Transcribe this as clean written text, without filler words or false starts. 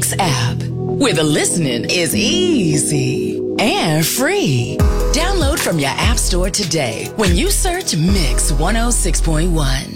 Mix app, where the listening is easy and free. Download from your app store today when you search Mix 106.1.